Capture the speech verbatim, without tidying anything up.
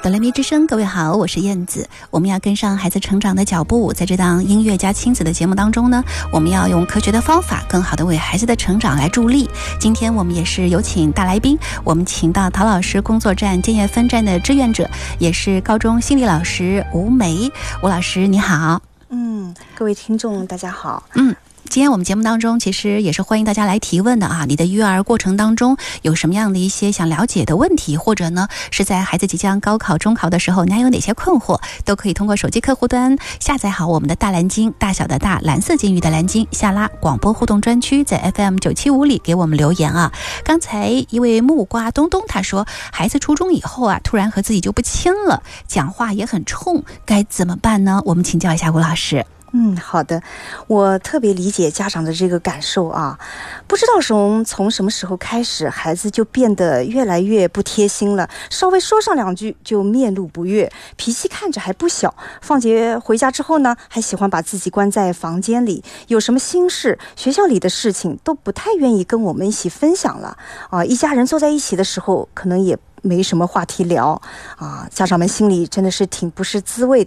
哆来咪之声，各位好，我是燕子。我们要跟上孩子成长的脚步，在这档音乐加亲子的节目当中呢，我们要用科学的方法，更好的为孩子的成长来助力。今天我们也是有请大来宾，我们请到陶老师工作站建业分站的志愿者，也是高中心理老师吴梅。吴老师你好。 嗯，各位听众大家好。 嗯。今天我们节目当中其实也是欢迎大家来提问的啊，你的育儿过程当中有什么样的一些想了解的问题，或者呢是在孩子即将高考中考的时候你还有哪些困惑，都可以通过手机客户端下载好我们的大蓝鲸，大小的大，蓝色金鱼的蓝鲸，下拉广播互动专区，在 F M 九七五 里给我们留言啊。刚才一位木瓜东东他说，孩子初中以后啊突然和自己就不亲了，讲话也很冲，该怎么办呢？我们请教一下吴老师。 嗯，好的，我特别理解家长的这个感受啊。不知道从从什么时候开始，孩子就变得越来越不贴心了，稍微说上两句就面露不悦，脾气看着还不小。放学回家之后呢，还喜欢把自己关在房间里，有什么心事，学校里的事情都不太愿意跟我们一起分享了啊。一家人坐在一起的时候，可能也没什么话题聊啊，家长们心里真的是挺不是滋味